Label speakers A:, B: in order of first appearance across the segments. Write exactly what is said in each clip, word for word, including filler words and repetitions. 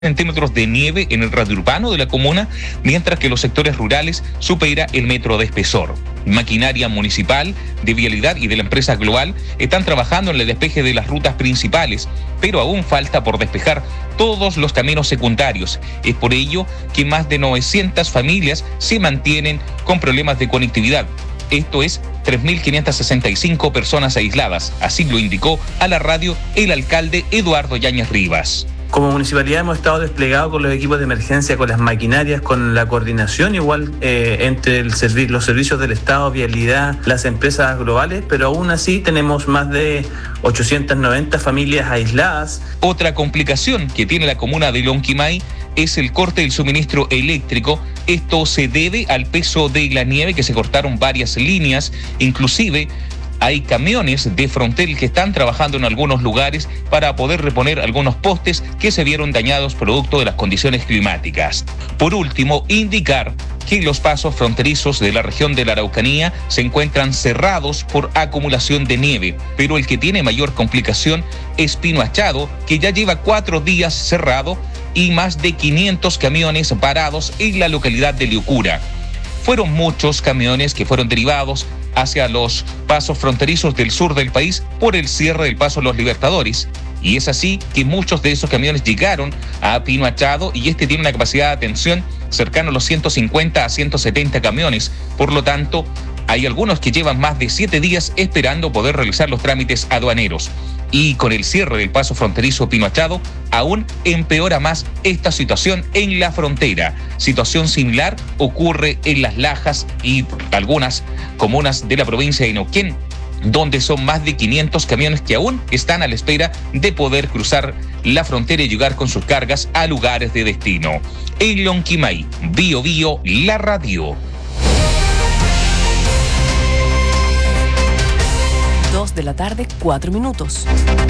A: centímetros de nieve en el radio urbano de la comuna, mientras que los sectores rurales supera el metro de espesor. Maquinaria municipal, de vialidad y de la empresa Global están trabajando en el despeje de las rutas principales, pero aún falta por despejar todos los caminos secundarios. Es por ello que más de novecientas familias se mantienen con problemas de conectividad. Esto es tres mil quinientas sesenta y cinco personas aisladas, así lo indicó a la radio el alcalde Eduardo Yáñez Rivas.
B: Como municipalidad hemos estado desplegados con los equipos de emergencia, con las maquinarias, con la coordinación igual eh, entre el servi- los servicios del Estado, vialidad, las empresas globales, pero aún así tenemos más de ochocientas noventa familias aisladas.
A: Otra complicación que tiene la comuna de Lonquimay es el corte del suministro eléctrico. Esto se debe al peso de la nieve, que se cortaron varias líneas, inclusive hay camiones de Frontel que están trabajando en algunos lugares para poder reponer algunos postes que se vieron dañados producto de las condiciones climáticas. Por último, indicar que los pasos fronterizos de la región de la Araucanía se encuentran cerrados por acumulación de nieve, pero el que tiene mayor complicación es Pino Achado, que ya lleva cuatro días cerrado y más de quinientos camiones parados en la localidad de Liucura. Fueron muchos camiones que fueron derivados hacia los pasos fronterizos del sur del país por el cierre del paso Los Libertadores. Y es así que muchos de esos camiones llegaron a Pino Achado y este tiene una capacidad de atención cercana a los ciento cincuenta a ciento setenta camiones. Por lo tanto, hay algunos que llevan más de siete días esperando poder realizar los trámites aduaneros. Y con el cierre del paso fronterizo Pino Achado, aún empeora más esta situación en la frontera. Situación similar ocurre en Las Lajas y algunas comunas de la provincia de Neuquén, donde son más de quinientos camiones que aún están a la espera de poder cruzar la frontera y llegar con sus cargas a lugares de destino. En Lonquimay, Bio Bio, la radio.
C: dos de la tarde, cuatro minutos.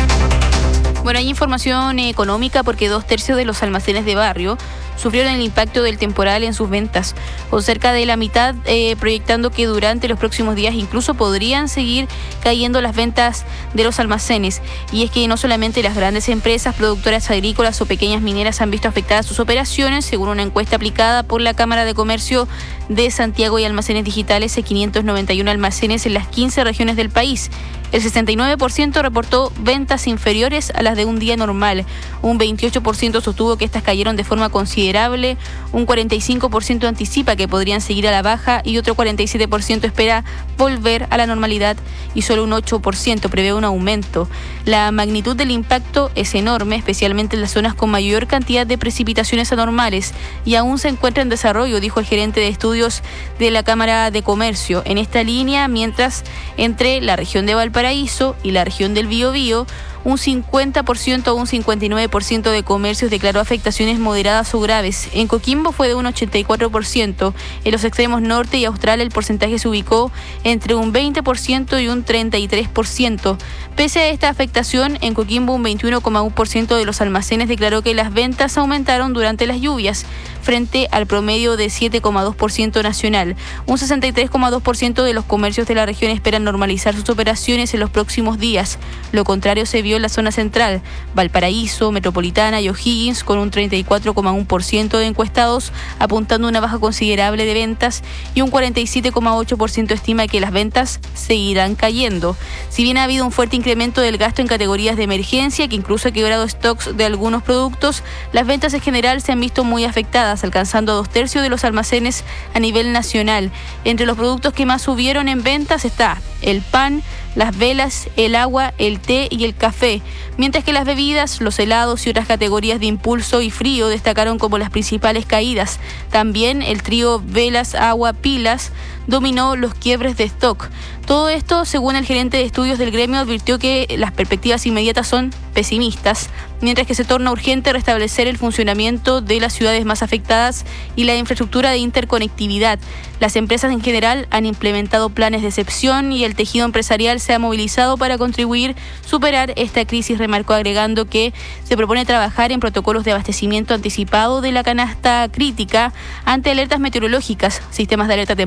D: Bueno, hay información económica porque dos tercios de los almacenes de barrio sufrieron el impacto del temporal en sus ventas, con cerca de la mitad eh, proyectando que durante los próximos días incluso podrían seguir cayendo las ventas de los almacenes. Y es que no solamente las grandes empresas productoras agrícolas o pequeñas mineras han visto afectadas sus operaciones, según una encuesta aplicada por la Cámara de Comercio de Santiago y Almacenes Digitales de quinientos noventa y uno almacenes en las quince regiones del país. El sesenta y nueve por ciento reportó ventas inferiores a las de un día normal, un veintiocho por ciento sostuvo que estas cayeron de forma considerable, un cuarenta y cinco por ciento anticipa que podrían seguir a la baja y otro cuarenta y siete por ciento espera volver a la normalidad y solo un ocho por ciento prevé un aumento. La magnitud del impacto es enorme, especialmente en las zonas con mayor cantidad de precipitaciones anormales y aún se encuentra en desarrollo, dijo el gerente de estudios de la Cámara de Comercio. En esta línea, mientras entre la región de Valparaíso y la región del Biobío, un cincuenta por ciento o un cincuenta y nueve por ciento de comercios declaró afectaciones moderadas o graves. En Coquimbo fue de un ochenta y cuatro por ciento. En los extremos norte y austral el porcentaje se ubicó entre un veinte por ciento y un treinta y tres por ciento. Pese a esta afectación, en Coquimbo un veintiuno coma uno por ciento de los almacenes declaró que las ventas aumentaron durante las lluvias, frente al promedio de siete coma dos por ciento nacional. Un sesenta y tres coma dos por ciento de los comercios de la región esperan normalizar sus operaciones en los próximos días. Lo contrario se vio en la zona central, Valparaíso, Metropolitana y O'Higgins, con un treinta y cuatro coma uno por ciento de encuestados apuntando a una baja considerable de ventas y un cuarenta y siete coma ocho por ciento estima que las ventas seguirán cayendo. Si bien ha habido un fuerte incremento del gasto en categorías de emergencia, que incluso ha quebrado stocks de algunos productos, las ventas en general se han visto muy afectadas, alcanzando a dos tercios de los almacenes a nivel nacional. Entre los productos que más subieron en ventas está el pan, las velas, el agua, el té y el café, mientras que las bebidas, los helados y otras categorías de impulso y frío destacaron como las principales caídas. También el trío velas, agua, pilas dominó los quiebres de stock. Todo esto, según el gerente de estudios del gremio, advirtió que las perspectivas inmediatas son pesimistas, mientras que se torna urgente restablecer el funcionamiento de las ciudades más afectadas y la infraestructura de interconectividad. Las empresas en general han implementado planes de excepción y el tejido empresarial se ha movilizado para contribuir a superar esta crisis, remarcó, agregando que se propone trabajar en protocolos de abastecimiento anticipado de la canasta crítica ante alertas meteorológicas, sistemas de alerta temprana por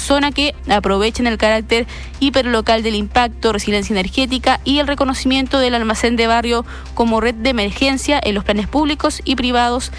D: zona que aprovechen el carácter hiperlocal del impacto, resiliencia energética y el reconocimiento del almacén de barrio como red de emergencia en los planes públicos y privados